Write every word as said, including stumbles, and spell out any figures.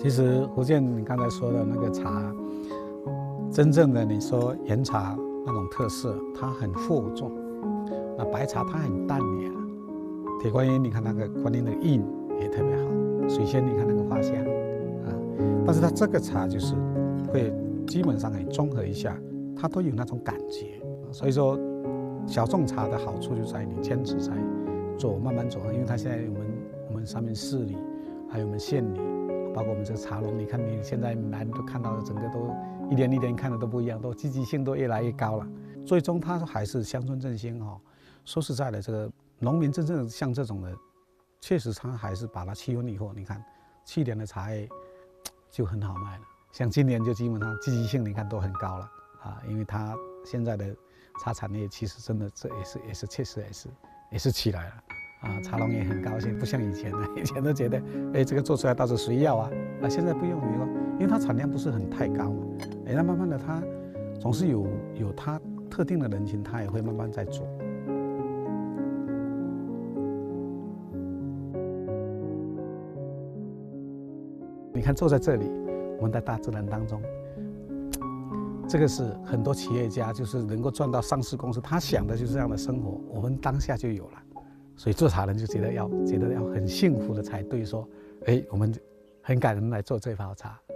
其实福建你刚才说的那个茶，真正的你说岩茶那种特色，它很厚重；那白茶它很淡雅。铁观音你看那个观音的印也特别好，水仙你看那个花香啊，但是它这个茶就是会基本上可以综合一下，它都有那种感觉。所以说，小众茶的好处就在于你坚持在做，慢慢做，因为它现在我们我们上面市里，还有我们县里。包括我们这个茶农，你看你现在来都看到的，整个都一年一年看的都不一样，都积极性都越来越高了。最终它还是乡村振兴哦。说实在的，这个农民真正像这种的，确实他还是把它去温以后，你看去年的茶叶就很好卖了，像今年就基本上积极性你看都很高了啊，因为它现在的茶产业其实真的这也是也是确实也是也是起来了。啊，茶农也很高兴，不像以前的，以前都觉得，哎，这个做出来到时候谁要啊？啊，现在不用你了，因为它产量不是很太高嘛。哎，那慢慢的它总是有有它特定的人群，它也会慢慢在做。你看坐在这里，我们在大自然当中，这个是很多企业家就是能够赚到上市公司，他想的就是这样的生活，我们当下就有了。所以做茶人就觉得要觉得要很幸福的才对，说，哎，我们很感恩来做这泡茶。